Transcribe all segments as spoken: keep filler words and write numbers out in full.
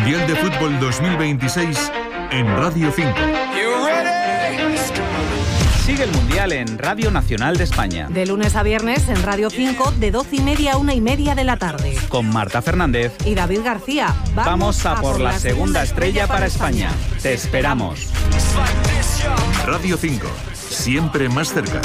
Mundial de Fútbol dos mil veintiséis en Radio cinco. Sigue el Mundial en Radio Nacional de España. De lunes a viernes en Radio cinco, de doce y media a una y media de la tarde. Con Marta Fernández y David García. Vamos, Vamos a, a por, por la, la segunda estrella, estrella para España. España. Te esperamos. Radio cinco, siempre más cerca.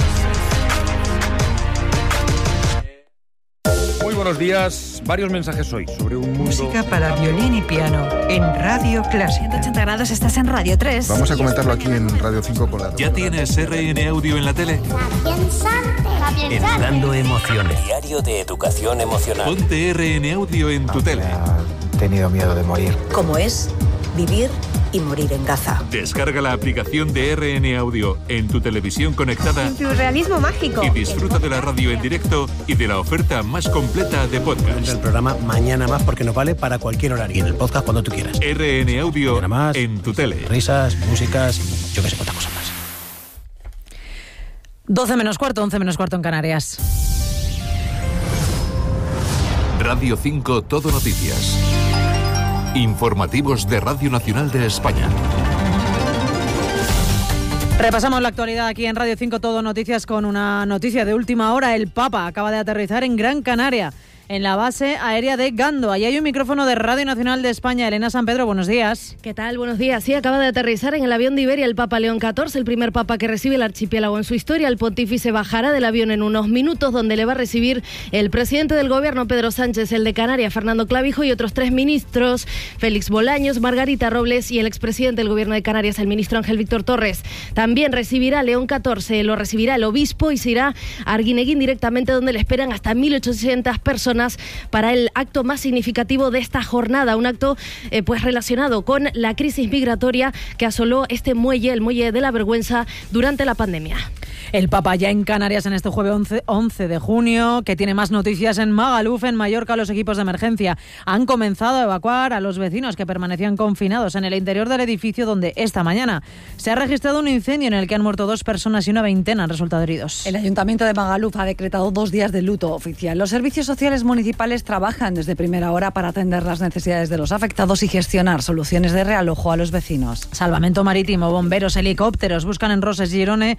Muy buenos días. Varios mensajes hoy sobre un mundo... Música para violín y piano en Radio Clásica. ciento ochenta grados, estás en Radio tres. Vamos a comentarlo aquí en Radio cinco con la... ¿Ya tienes R N Audio en la tele? Educando emociones. Diario de educación emocional. Ponte R N Audio en tu tele. He tenido miedo de morir. ¿Cómo es vivir y morir en Gaza? Descarga la aplicación de R N Audio en tu televisión conectada. En tu realismo mágico. Y disfruta de la radio en directo y de la oferta más completa de podcast. El programa Mañana Más porque nos vale para cualquier horario. Y en el podcast cuando tú quieras. R N Audio más, en tu tele. Risas, músicas, yo que sé cuántas cosas más. doce menos cuarto, once menos cuarto en Canarias. Radio cinco Todo Noticias. Informativos de Radio Nacional de España. Repasamos la actualidad aquí en Radio cinco Todo Noticias con una noticia de última hora. El Papa acaba de aterrizar en Gran Canaria, en la base aérea de Gando. Allí hay un micrófono de Radio Nacional de España. Elena San Pedro, buenos días. ¿Qué tal? Buenos días. Sí, acaba de aterrizar en el avión de Iberia el Papa León catorce, el primer papa que recibe el archipiélago en su historia. El pontífice bajará del avión en unos minutos, donde le va a recibir el presidente del gobierno, Pedro Sánchez, el de Canarias, Fernando Clavijo, y otros tres ministros, Félix Bolaños, Margarita Robles y el expresidente del gobierno de Canarias, el ministro Ángel Víctor Torres. También recibirá León catorce, lo recibirá el obispo y se irá a Arguineguín directamente, donde le esperan hasta mil ochocientas personas para el acto más significativo de esta jornada, un acto eh, pues relacionado con la crisis migratoria que asoló este muelle, el muelle de la vergüenza, durante la pandemia. El Papa ya en Canarias en este jueves once de junio, que tiene más noticias en Magaluf, en Mallorca. Los equipos de emergencia han comenzado a evacuar a los vecinos que permanecían confinados en el interior del edificio, donde esta mañana se ha registrado un incendio en el que han muerto dos personas y una veintena han resultado heridos. El Ayuntamiento de Magaluf ha decretado dos días de luto oficial. Los servicios sociales municipales trabajan desde primera hora para atender las necesidades de los afectados y gestionar soluciones de realojo a los vecinos. Salvamento marítimo, bomberos, helicópteros buscan en Roses Girone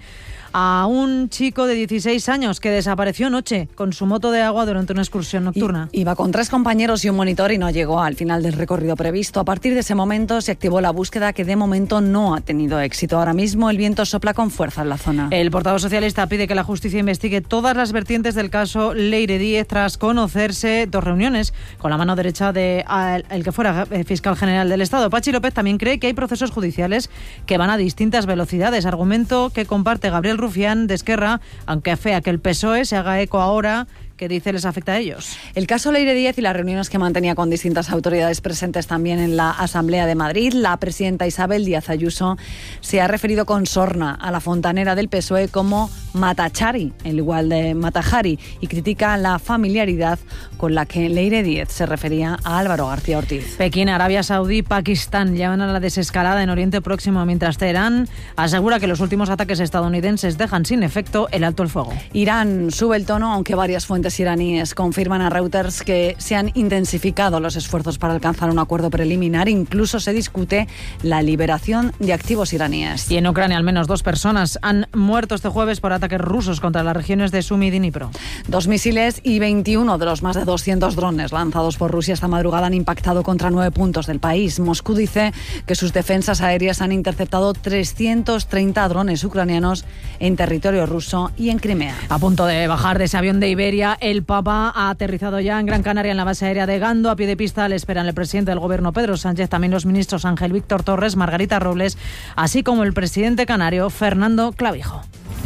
a un chico de dieciséis años que desapareció anoche con su moto de agua durante una excursión nocturna. I, iba con tres compañeros y un monitor y no llegó al final del recorrido previsto. A partir de ese momento se activó la búsqueda, que de momento no ha tenido éxito. Ahora mismo el viento sopla con fuerza en la zona. El portavoz socialista pide que la justicia investigue todas las vertientes del caso Leire Díez tras conocerse dos reuniones con la mano derecha de el, el que fuera fiscal general del Estado. Pachi López también cree que hay procesos judiciales que van a distintas velocidades, argumento que comparte Gabriel Rufián de Esquerra, aunque afea que el P S O E se haga eco ahora, que dice les afecta a ellos. El caso Leire Díez y las reuniones que mantenía con distintas autoridades presentes también en la Asamblea de Madrid. La presidenta Isabel Díaz Ayuso se ha referido con sorna a la fontanera del P S O E como Matachari, en igual de Matajari, y critica la familiaridad con la que Leire Díez se refería a Álvaro García Ortiz. Pekín, Arabia Saudí, Pakistán llaman a la desescalada en Oriente Próximo, mientras Teherán asegura que los últimos ataques estadounidenses dejan sin efecto el alto el fuego. Irán sube el tono, aunque varias fuentes iraníes confirman a Reuters que se han intensificado los esfuerzos para alcanzar un acuerdo preliminar. Incluso se discute la liberación de activos iraníes. Y en Ucrania al menos dos personas han muerto este jueves por ataques rusos contra las regiones de Sumi y Dnipro. Dos misiles y veintiuno de los más de doscientos drones lanzados por Rusia esta madrugada han impactado contra nueve puntos del país. Moscú dice que sus defensas aéreas han interceptado trescientos treinta drones ucranianos en territorio ruso y en Crimea. A punto de bajar de ese avión de Iberia, el Papa ha aterrizado ya en Gran Canaria en la base aérea de Gando. A pie de pista le esperan el presidente del gobierno Pedro Sánchez, también los ministros Ángel Víctor Torres, Margarita Robles, así como el presidente canario Fernando Clavijo.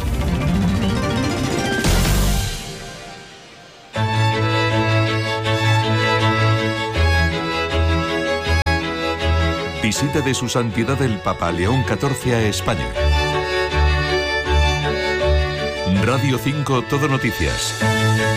Visita de su santidad el Papa León catorce a España. Radio cinco Todo Noticias.